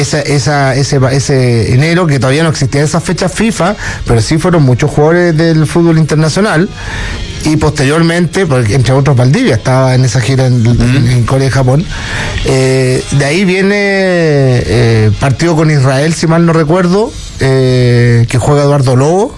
ese enero, que todavía no existían esas fechas FIFA, pero sí fueron muchos jugadores del fútbol internacional. Y posteriormente, porque entre otros Valdivia estaba en esa gira en Corea y Japón. De ahí viene partido con Israel, si mal no recuerdo, que juega Eduardo Lobo.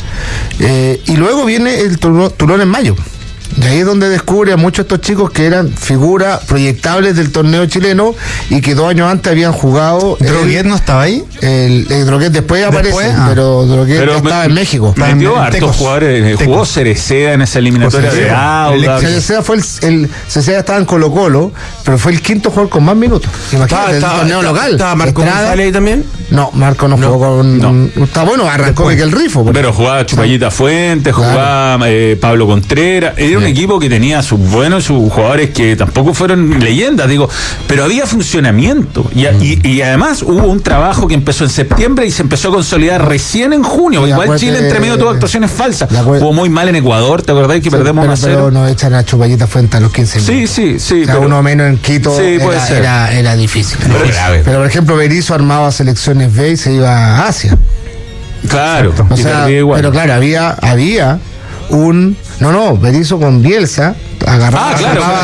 Y luego viene el Tulón en mayo. De ahí es donde descubre a muchos de estos chicos que eran figuras proyectables del torneo chileno y que 2 años antes habían jugado. ¿Droguet no estaba ahí? El Droguet después aparece, pero Droguet estaba en México. Metió hartos jugadores. Jugó Cereceda en esa eliminatoria de Auda. Cereceda estaba en Colo-Colo, pero fue el 5º jugador con más minutos. Imagínate, el torneo local. ¿Estaba Marco González ahí también? No, Marco no jugó con. No. Está bueno, arrancó que el Rifo. Pero jugaba Chupallita Fuentes, jugaba Pablo Contreras. Era un equipo que tenía sus buenos, sus jugadores que tampoco fueron leyendas, digo, pero había funcionamiento y además hubo un trabajo que empezó en septiembre y se empezó a consolidar recién en junio. Igual Chile entre medio tuvo actuaciones falsas. Jugó muy mal en Ecuador, ¿te acordás que perdemos 1-0? Pero nos echan a Chupallita Fuente a los 15 minutos. Sí. O sea, uno menos en Quito era difícil. Pero por ejemplo, Berizzo armaba selecciones B y se iba a Asia. Claro, o sea, pero claro, había un... No, Berizzo con Bielsa agarraba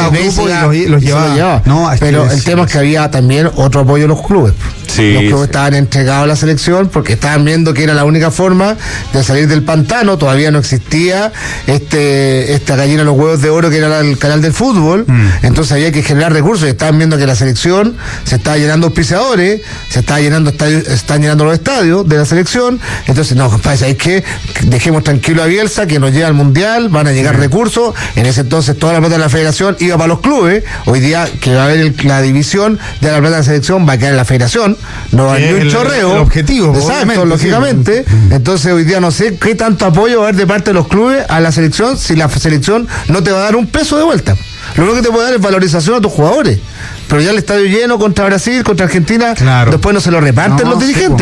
y los llevaba. No, pero el tema es que había también otro apoyo de los clubes. Los clubes estaban entregados a la selección porque estaban viendo que era la única forma de salir del pantano. Todavía no existía esta gallina de los huevos de oro que era el canal del fútbol. Entonces había que generar recursos y estaban viendo que la selección se estaba llenando auspiciadores, se están llenando los estadios de la selección. Entonces, no, compadre, ¿sabes qué? Dejemos tranquilo a Bielsa, que nos lleva al Mundial, van a llegar recursos. En ese entonces toda la plata de la federación iba para los clubes. Hoy día que va a haber la división, ya la plata de la selección va a quedar en la federación. No hay ni un chorreo. El objetivo, exacto, lógicamente. Entonces hoy día no sé qué tanto apoyo va a haber de parte de los clubes a la selección si la selección no te va a dar un peso de vuelta. Lo único que te puede dar es valorización a tus jugadores. Pero ya el estadio lleno contra Brasil, contra Argentina, después no se lo reparten los dirigentes.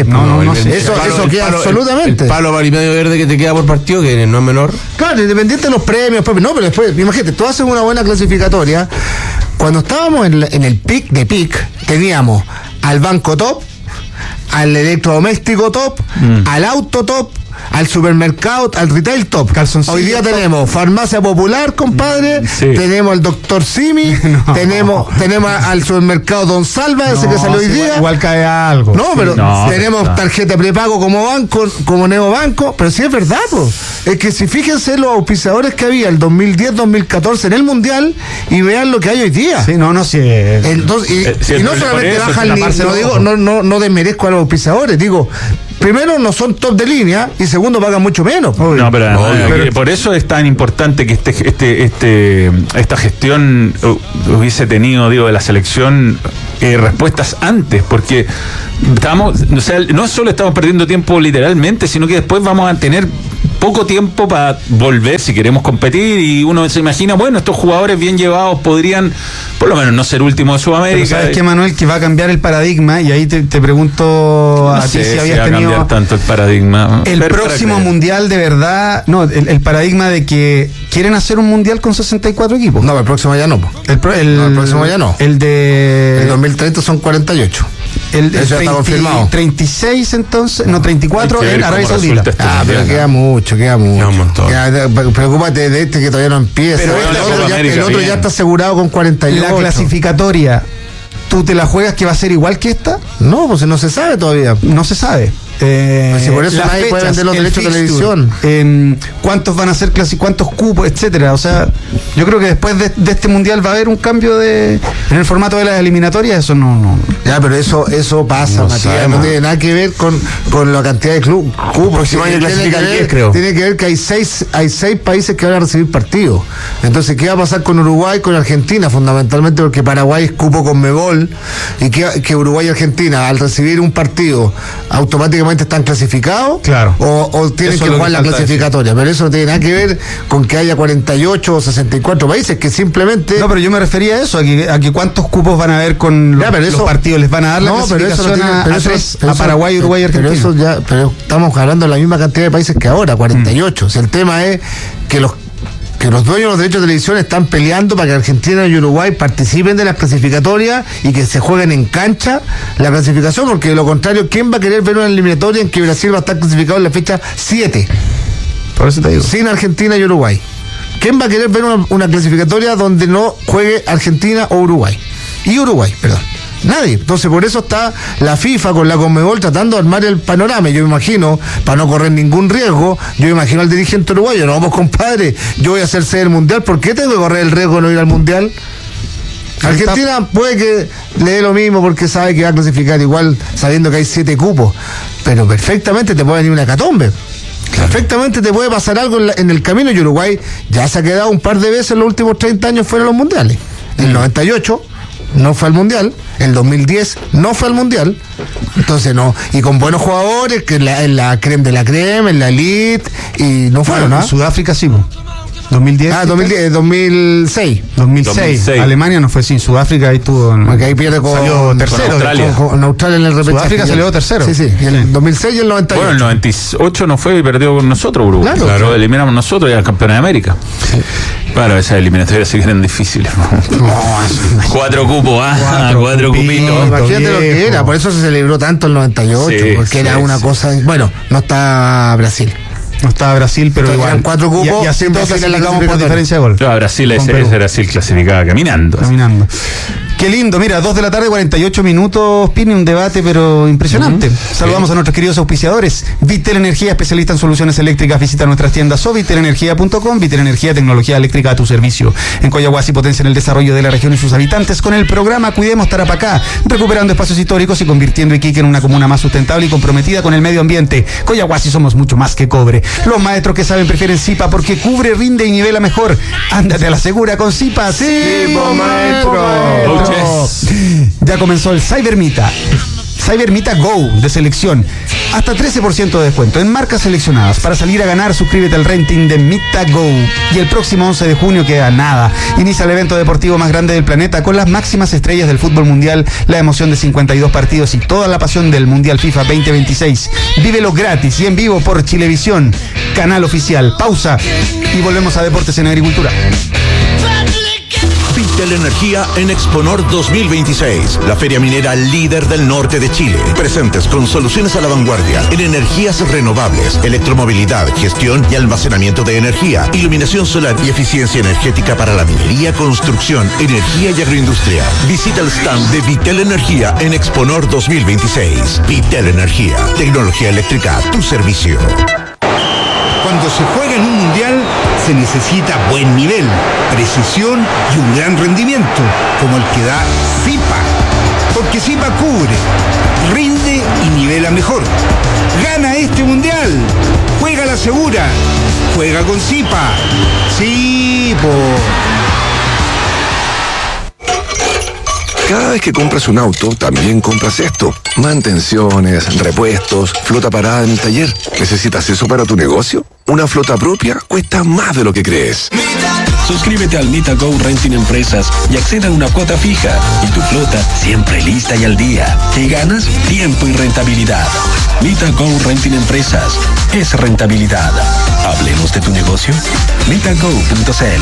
Eso queda absolutamente. El palo y medio verde que te queda por partido, que no es menor. Claro, independiente de los premios, pero después, imagínate, tú haces una buena clasificatoria. Cuando estábamos en el pic de pic, teníamos al banco top, al electrodoméstico top, al auto top, al supermercado, al retail top. Hoy día tenemos farmacia popular, compadre, tenemos al doctor Simi, tenemos al supermercado Don Salva, ese que salió hoy día. Igual cae algo. Tenemos tarjeta prepago como banco, como neobanco, pero sí es verdad, es que si fíjense los auspiciadores que había el 2010-2014 en el Mundial y vean lo que hay hoy día. Entonces, y no solamente baja el nivel, no desmerezco a los auspiciadores, digo, primero no son top de línea y segundo pagan mucho menos. No, pero por eso es tan importante que esta gestión hubiese tenido, de la selección respuestas antes, porque no solo estamos perdiendo tiempo literalmente, sino que después vamos a tener poco tiempo para volver si queremos competir y uno se imagina, bueno, estos jugadores bien llevados podrían por lo menos no ser último de Sudamérica. Pero ¿sabes qué, Manuel? Que va a cambiar el paradigma y ahí te pregunto a ti si habías tenido... cambiar tanto el paradigma. El próximo mundial de verdad, el paradigma de que quieren hacer un mundial con 64 equipos. No, el próximo ya no. El próximo ya no. El 2030 son 48. Eso ya está confirmado. 36 entonces, 34 en Arabia Saudita. Pero queda mucho. Un montón. Preocúpate de que todavía no empieza. Pero el otro ya está asegurado con 48. La clasificatoria, ¿tú te la juegas que va a ser igual que esta? No, pues no se sabe todavía. No se sabe. Si por eso nadie puede vender los derechos de televisión. ¿Cuántos van a ser cuántos cupos, etcétera? O sea, yo creo que después de este mundial va a haber un cambio en el formato de las eliminatorias. Eso no. Ya, pero eso pasa, Matías. No tiene nada que ver con la cantidad de cupos. Tiene que ver que hay seis países que van a recibir partidos. Entonces, ¿qué va a pasar con Uruguay, con Argentina? Fundamentalmente porque Paraguay es cupo Conmebol y que Uruguay y Argentina al recibir un partido automáticamente están clasificados, o tienen que jugar la clasificatoria, pero eso no tiene nada que ver con que haya 48 o 64 países, que simplemente... No, pero yo me refería a eso, a que cuántos cupos van a haber con los partidos, les van a dar la clasificación a Paraguay, Uruguay y Argentina. Pero estamos hablando de la misma cantidad de países que ahora, 48. O sea, el tema es que los dueños de los derechos de televisión están peleando para que Argentina y Uruguay participen de las clasificatorias y que se jueguen en cancha la clasificación, porque de lo contrario, ¿quién va a querer ver una eliminatoria en que Brasil va a estar clasificado en la fecha 7? Por eso te digo. Sin Argentina y Uruguay. ¿Quién va a querer ver una clasificatoria donde no juegue Argentina o Uruguay? Nadie. Entonces por eso está la FIFA con la Conmebol tratando de armar el panorama. Yo me imagino, para no correr ningún riesgo, yo me imagino al dirigente uruguayo, no, pues compadre, yo voy a hacer sede del Mundial, ¿por qué tengo que correr el riesgo de no ir al Mundial? Argentina puede que le dé lo mismo porque sabe que va a clasificar igual sabiendo que hay 7 cupos, pero perfectamente te puede venir una hecatombe. Perfectamente te puede pasar algo en el camino, y Uruguay ya se ha quedado un par de veces en los últimos 30 años fuera de los mundiales. En el 98 no fue al mundial, el 2010 no fue al mundial, entonces no, y con buenos jugadores, que en la creme de la creme, en la elite, y no fueron, en Sudáfrica sí. 2010. 2006. 2006. Alemania no fue sin Sudáfrica, ahí tuvo. Porque ahí pierde salió tercero. Con Australia en el repechaje. Sudáfrica salió tercero. Sí. El 2006 y el 98. Bueno, el 98 no fue y perdió con nosotros, Uruguay. Claro. Lo eliminamos nosotros y era campeón de América. Sí. Claro, esas eliminatorias sí que eran difíciles. 4 cupos, 4 cupitos. Imagínate lo que era, por eso se celebró tanto el 98, porque era una cosa. Bueno, no está Brasil. No estaba Brasil, pero entonces igual. 4 cupos. Y así todos clasificamos por diferencia de gol. Brasil, ese Brasil clasificaba caminando. Qué lindo, mira, 2 de la tarde, 48 minutos, Pini, un debate pero impresionante. Saludamos a nuestros queridos auspiciadores. Vitel Energía, especialista en soluciones eléctricas. Visita nuestras tiendas o vitelenergia.com. Vitel Energía, tecnología eléctrica a tu servicio. En Coyahuasi potencian el desarrollo de la región y sus habitantes con el programa Cuidemos Tarapacá, recuperando espacios históricos y convirtiendo Iquique en una comuna más sustentable y comprometida con el medio ambiente. Coyahuasi somos mucho más que cobre. Los maestros que saben prefieren Zipa porque cubre, rinde y nivela mejor. Ándate a la segura con Zipa. ¡Sí, maestro! Ya comenzó el Cybermita Go de selección. Hasta 13% de descuento en marcas seleccionadas. Para salir a ganar, suscríbete al renting de Mita Go. Y el próximo 11 de junio queda nada. Inicia el evento deportivo más grande del planeta con las máximas estrellas del fútbol mundial, la emoción de 52 partidos y toda la pasión del Mundial FIFA 2026. Vívelo gratis y en vivo por Chilevisión, canal oficial. Pausa y volvemos a Deportes en Agricultura. Vitel Energía en Exponor 2026, la feria minera líder del norte de Chile. Presentes con soluciones a la vanguardia en energías renovables, electromovilidad, gestión y almacenamiento de energía, iluminación solar y eficiencia energética para la minería, construcción, energía y agroindustria. Visita el stand de Vitel Energía en Exponor 2026. Vitel Energía, tecnología eléctrica a tu servicio. Cuando se juega en un mundial, se necesita buen nivel, precisión y un gran rendimiento, como el que da Zipa. Porque Zipa cubre, rinde y nivela mejor. ¡Gana este mundial! ¡Juega la segura! ¡Juega con Zipa! ¡Sí, Cada vez que compras un auto, también compras esto. Mantenciones, repuestos, flota parada en el taller. ¿Necesitas eso para tu negocio? Una flota propia cuesta más de lo que crees. Suscríbete al Mita Go Renting Empresas y acceda a una cuota fija. Y tu flota siempre lista y al día. ¿Qué ganas? Tiempo y rentabilidad. Mita Go Renting Empresas. Es rentabilidad. Hablemos de tu negocio. MitaGo.cl.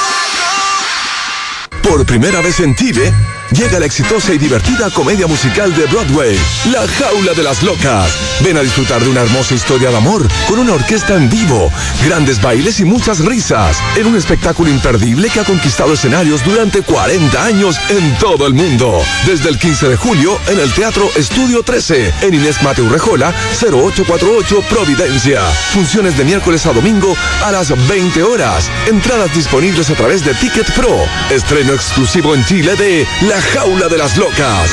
Por primera vez en Chile, llega la exitosa y divertida comedia musical de Broadway, La Jaula de las Locas. Ven a disfrutar de una hermosa historia de amor con una orquesta en vivo, grandes bailes y muchas risas, en un espectáculo imperdible que ha conquistado escenarios durante 40 años en todo el mundo. Desde el 15 de julio en el Teatro Estudio 13, en Inés Mateu Rejola, 0848 Providencia. Funciones de miércoles a domingo a las 20 horas. Entradas disponibles a través de Ticket Pro. Estreno exclusivo en Chile de La Jaula de las Locas.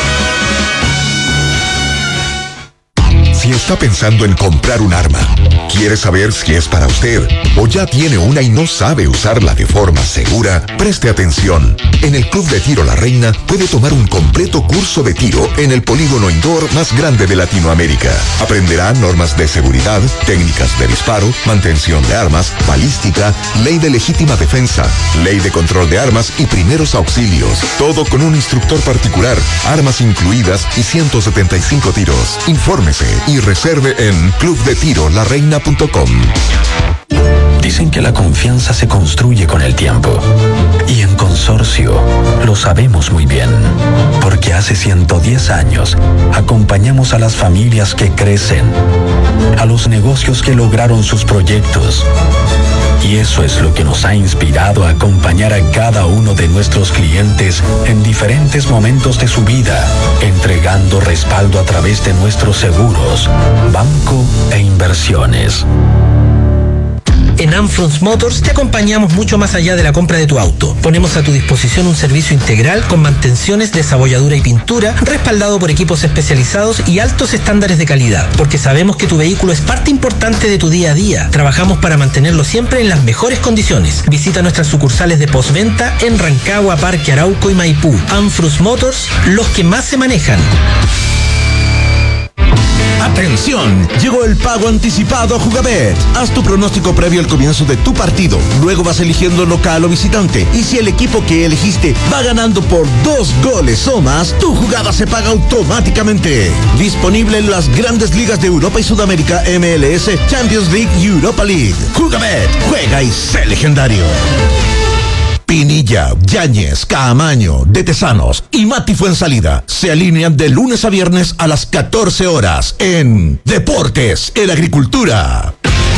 Si está pensando en comprar un arma, quiere saber si es para usted o ya tiene una y no sabe usarla de forma segura, preste atención. En el Club de Tiro La Reina puede tomar un completo curso de tiro en el polígono indoor más grande de Latinoamérica. Aprenderá normas de seguridad, técnicas de disparo, mantención de armas, balística, ley de legítima defensa, ley de control de armas y primeros auxilios. Todo con un instructor particular, armas incluidas y 175 tiros. Infórmese y reserve en clubdetirolareina.com. Dicen que la confianza se construye con el tiempo. Y en Consorcio lo sabemos muy bien. Porque hace 110 años acompañamos a las familias que crecen, a los negocios que lograron sus proyectos. Y eso es lo que nos ha inspirado a acompañar a cada uno de nuestros clientes en diferentes momentos de su vida, entregando respaldo a través de nuestros seguros, banco e inversiones. En Amfrons Motors te acompañamos mucho más allá de la compra de tu auto. Ponemos a tu disposición un servicio integral con mantenciones, desabolladura y pintura, respaldado por equipos especializados y altos estándares de calidad, porque sabemos que tu vehículo es parte importante de tu día a día. Trabajamos para mantenerlo siempre en las mejores condiciones. Visita nuestras sucursales de postventa en Rancagua, Parque Arauco y Maipú. Amfrons Motors, los que más se manejan. ¡Atención! Llegó el pago anticipado a Jugabet. Haz tu pronóstico previo al comienzo de tu partido. Luego vas eligiendo local o visitante. Y si el equipo que elegiste va ganando por 2 goles o más, tu jugada se paga automáticamente. Disponible en las grandes ligas de Europa y Sudamérica, MLS, Champions League y Europa League. Jugabet, juega y sé legendario. Pinilla, Yáñez, Caamaño, De Tesanos y Mati Fuensalida se alinean de lunes a viernes a las 14 horas en Deportes en Agricultura.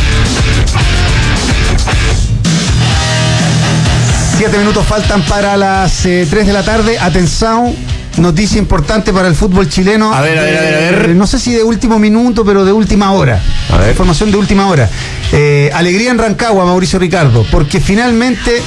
7 minutos faltan para las 3 de la tarde. Atención, noticia importante para el fútbol chileno. A ver. No sé si de último minuto, pero de última hora. A ver. Información de última hora. Alegría en Rancagua, Mauricio Ricardo, porque finalmente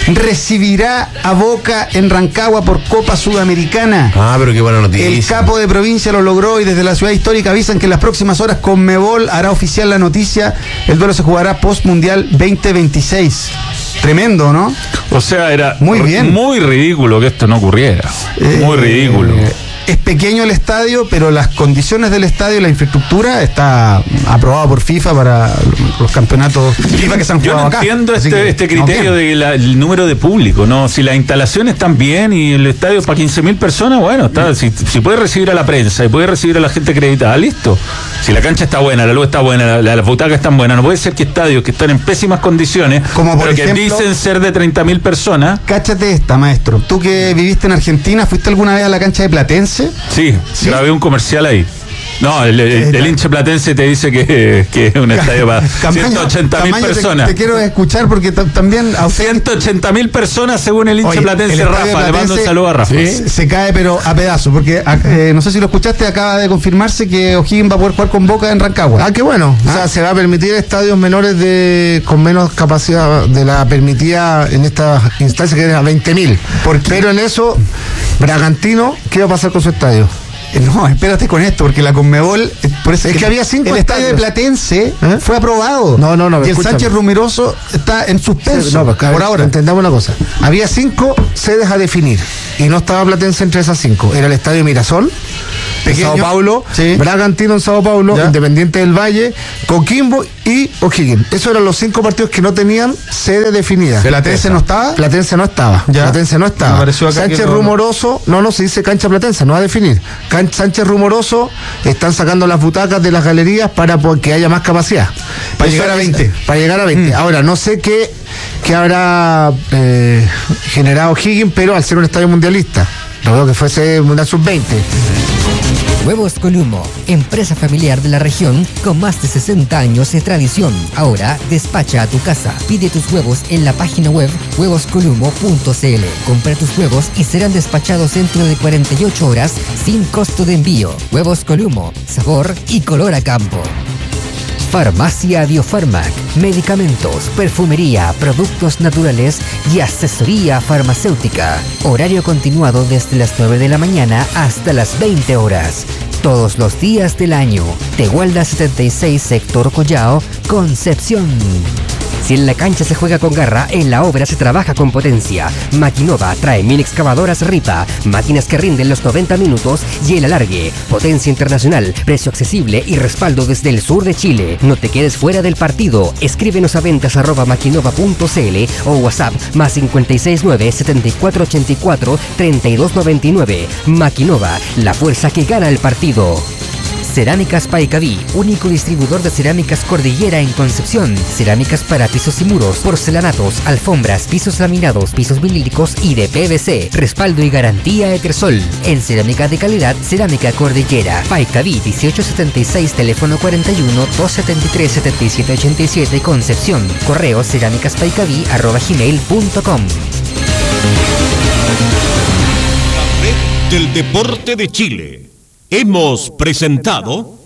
recibirá a Boca en Rancagua por Copa Sudamericana. Pero qué buena noticia. El capo de provincia lo logró y desde la ciudad histórica avisan que en las próximas horas Conmebol hará oficial la noticia. El duelo se jugará post-mundial 2026. Tremendo, ¿no? O sea, era muy bien, muy ridículo que esto no ocurriera. Muy ridículo. Es pequeño el estadio, pero las condiciones del estadio, la infraestructura, está aprobado por FIFA para los campeonatos FIFA que se han jugado acá. Yo no entiendo este criterio del número de público, ¿no? Si las instalaciones están bien y el estadio es para 15.000 personas, bueno, está. Si puede recibir a la prensa y puede recibir a la gente acreditada, listo. Si la cancha está buena, la luz está buena, las butacas están buenas, no puede ser que estadios que están en pésimas condiciones, como por pero ejemplo, que dicen ser de 30.000 personas. Cáchate esta, maestro. Tú que viviste en Argentina, ¿fuiste alguna vez a la cancha de Platense? Sí, grabé un comercial ahí. No, el hincha platense te dice que es un estadio para 180.000 personas. Te quiero escuchar porque también... 180.000 personas según el hincha platense Rafa. Le mando un saludo a Rafa. ¿Sí? Se cae pero a pedazos, porque no sé si lo escuchaste, acaba de confirmarse que O'Higgins va a poder jugar con Boca en Rancagua. Qué bueno. O sea, se va a permitir estadios menores con menos capacidad de la permitida en esta instancia, que era 20.000. Pero en eso, Bragantino, ¿qué va a pasar con su estadio? No, espérate con esto, porque la Conmebol, por eso es que había 5 el estadio de Platense fue aprobado. No, y el Sánchez Rumeroso está en suspenso. Por ahora. Entendamos una cosa. Había 5 sedes a definir y no estaba Platense entre esas 5. Era el estadio Mirasol, pequeño, Sao Paulo, Bragantino en Sao Paulo, Independiente del Valle, Coquimbo y O'Higgins. Esos eran los 5 partidos que no tenían sede definida. ¿Platense no estaba? Platense no estaba. Platense no estaba. Sánchez Rumoroso, no se dice cancha Platense, no va a definir. Sánchez Rumoroso están sacando las butacas de las galerías para que haya más capacidad. Para llegar a 20. Para llegar a 20. Ahora, no sé qué habrá generado O'Higgins, pero al ser un estadio mundialista, no veo que fuese una sub-20. Huevos Columo, empresa familiar de la región con más de 60 años de tradición. Ahora despacha a tu casa. Pide tus huevos en la página web huevoscolumo.cl. Compra tus huevos y serán despachados dentro de 48 horas sin costo de envío. Huevos Columo, sabor y color a campo. Farmacia Biofarmac, medicamentos, perfumería, productos naturales y asesoría farmacéutica. Horario continuado desde las 9 de la mañana hasta las 20 horas. Todos los días del año. Tehuelda 76, sector Collao, Concepción. Si en la cancha se juega con garra, en la obra se trabaja con potencia. Maquinova trae 1000 excavadoras Ripa, máquinas que rinden los 90 minutos y el alargue. Potencia internacional, precio accesible y respaldo desde el sur de Chile. No te quedes fuera del partido. Escríbenos a ventas@maquinova.cl o WhatsApp +569 7484 3299. Maquinova, la fuerza que gana el partido. Cerámicas Paicaví, único distribuidor de cerámicas Cordillera en Concepción. Cerámicas para pisos y muros, porcelanatos, alfombras, pisos laminados, pisos vinílicos y de PVC. Respaldo y garantía Etersol. En cerámica de calidad, Cerámica Cordillera. Paicaví 1876, teléfono 41 273 7787, Concepción. Correo cerámicaspaicaví@gmail.com. La red del deporte de Chile. Hemos presentado